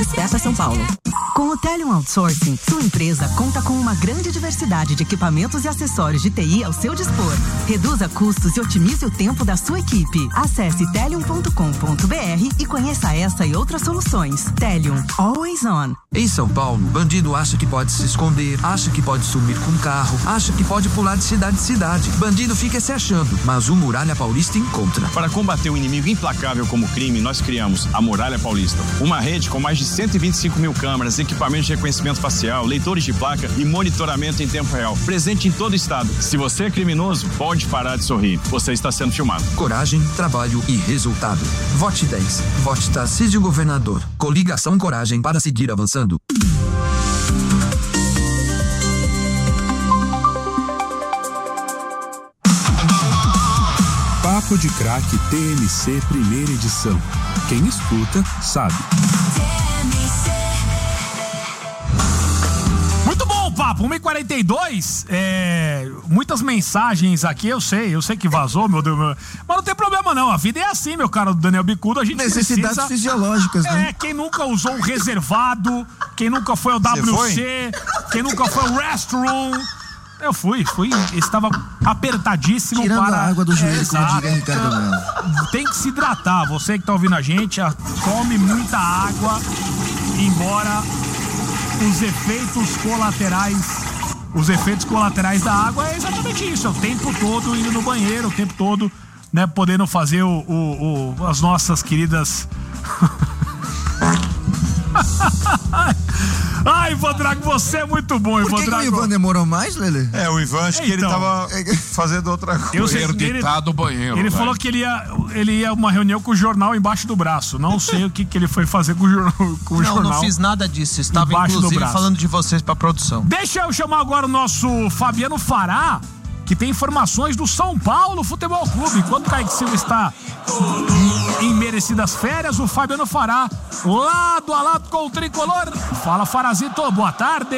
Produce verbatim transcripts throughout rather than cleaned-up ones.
Desperta São Paulo. Com o Telium Outsourcing, sua empresa conta com uma grande diversidade de equipamentos e acessórios de T I ao seu dispor. Reduza custos e otimize o tempo da sua equipe. Acesse telium ponto com ponto b r e conheça essa e outras soluções. Telium, always on. Em São Paulo, bandido acha que pode se esconder, acha que pode sumir com carro, acha que pode pular de cidade em cidade. Bandido fica se achando, mas o Muralha Paulista encontra. Para combater um inimigo implacável como o crime, nós criamos a Muralha Paulista. Uma rede com mais de cento e vinte e cinco mil câmeras, equipamentos de reconhecimento facial, leitores de placa e monitoramento em tempo real. Presente em todo o estado. Se você é criminoso, pode parar de sorrir. Você está sendo filmado. Coragem, trabalho e resultado. Vote dez. Vote Tarcísio Governador. Coligação Coragem para seguir avançando. Papo de Craque T M C primeira edição. Quem escuta, sabe. Muito bom, papo. uma e quarenta e dois. É, muitas mensagens aqui, eu sei, eu sei que vazou, meu Deus. Meu, mas não tem problema, não. A vida é assim, meu caro Daniel Bicudo. A gente necessidades precisa, fisiológicas, né? É, quem nunca usou o reservado, quem nunca foi ao W C, quem nunca foi ao restroom. Eu fui, fui, estava apertadíssimo. Tirando para... a água do joelho, é, como diria Ricardo Melo. Tem que se hidratar. Você que tá ouvindo a gente, tome muita água, embora os efeitos colaterais, os efeitos colaterais da água é exatamente isso. É o tempo todo indo no banheiro, o tempo todo, né, podendo fazer o, o, o as nossas queridas... Ai, Ivan Drago, você é muito bom, Ivan Drago. Por que, que o Ivan demorou mais, Lelê? É, o Ivan, acho que então, ele tava fazendo outra coisa. Eu sei, ele, do banheiro. Ele vai. falou que ele ia, ele ia uma reunião com o jornal embaixo do braço. Não sei o que, que ele foi fazer com o, jornal, com o não, jornal. Não, não fiz nada disso. Estava inclusive falando de vocês pra produção. Deixa eu chamar agora o nosso Fabiano Fará, que tem informações do São Paulo Futebol Clube. Enquanto o Kaique Silva está em merecidas férias, o Fabiano Fará, lado a lado com o Tricolor. Fala, Farazito, boa tarde.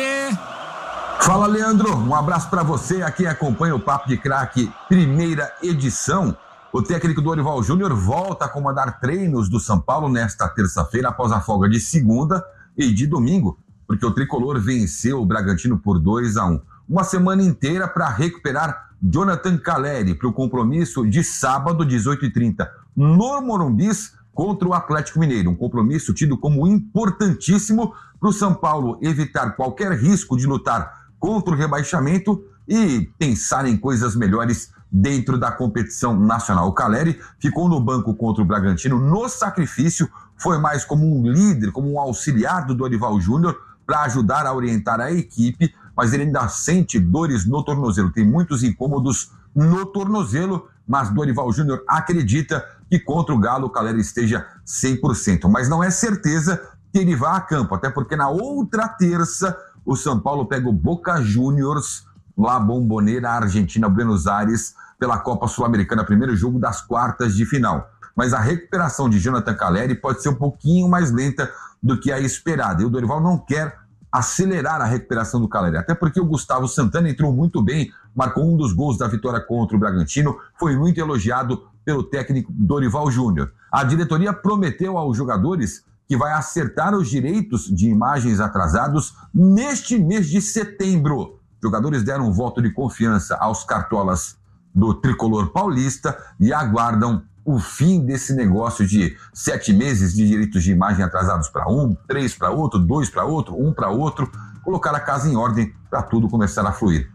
Fala, Leandro, um abraço para você. Aqui acompanha o Papo de Craque, primeira edição. O técnico Dorival Júnior volta a comandar treinos do São Paulo nesta terça-feira, após a folga de segunda e de domingo, porque o Tricolor venceu o Bragantino por dois a um. Uma semana inteira para recuperar Jonathan Calleri para o compromisso de sábado, dezoito e trinta, no Morumbis, contra o Atlético Mineiro. Um compromisso tido como importantíssimo para o São Paulo evitar qualquer risco de lutar contra o rebaixamento e pensar em coisas melhores dentro da competição nacional. O Calleri ficou no banco contra o Bragantino no sacrifício, foi mais como um líder, como um auxiliar do Dorival Júnior para ajudar a orientar a equipe, mas ele ainda sente dores no tornozelo, tem muitos incômodos no tornozelo, mas Dorival Júnior acredita que contra o Galo o Calleri esteja cem por cento, mas não é certeza que ele vá a campo, até porque na outra terça o São Paulo pega o Boca Juniors, lá Bombonera, Argentina, Buenos Aires, pela Copa Sul-Americana, primeiro jogo das quartas de final. Mas a recuperação de Jonathan Calleri pode ser um pouquinho mais lenta do que a esperada, e o Dorival não quer acelerar a recuperação do Calleri, até porque o Gustavo Santana entrou muito bem, marcou um dos gols da vitória contra o Bragantino, foi muito elogiado pelo técnico Dorival Júnior. A diretoria prometeu aos jogadores que vai acertar os direitos de imagens atrasados neste mês de setembro. Os jogadores deram um voto de confiança aos cartolas do Tricolor Paulista e aguardam o fim desse negócio de sete meses de direitos de imagem atrasados para um, três para outro, dois para outro, um para outro, colocar a casa em ordem para tudo começar a fluir.